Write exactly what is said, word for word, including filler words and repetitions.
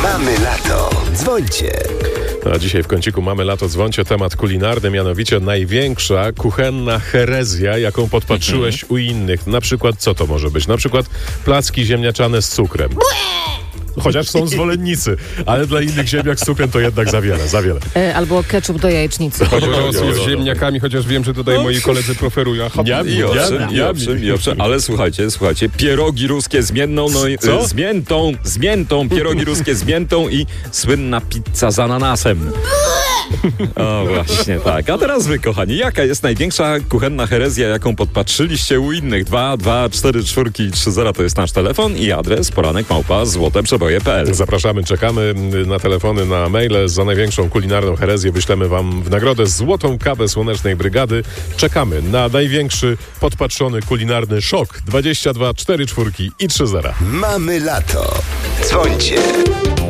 Mamy lato. Dzwońcie. A dzisiaj w kąciku Mamy lato, dzwońcie, temat kulinarny, mianowicie największa kuchenna herezja, jaką podpatrzyłeś u innych. Na przykład co to może być? Na przykład placki ziemniaczane z cukrem. Chociaż są zwolennicy, ale dla innych ziemniak z cukrem to jednak za wiele, za wiele. E, albo ketchup do jajecznicy. Chodzi o z ziemniakami, chociaż wiem, że tutaj moi koledzy preferują. Jami, I owszem, i owszem, i owszem, ale słuchajcie, słuchajcie, pierogi ruskie z miętą, no, i- Co? z miętą, z miętą, pierogi ruskie z miętą i słynna pizza z ananasem. O, właśnie tak. A teraz wy, kochani, jaka jest największa kuchenna herezja, jaką podpatrzyliście u innych? dwa, dwa, cztery, cztery, trzy, zero to jest nasz telefon i adres poranek małpa złote przeboje kropka p l. Zapraszamy, czekamy na telefony, na maile. Za największą kulinarną herezję wyślemy wam w nagrodę złotą kawę Słonecznej Brygady. Czekamy na największy podpatrzony kulinarny szok. dwadzieścia dwa, cztery, cztery i trzy zera. Mamy lato. Dzwońcie.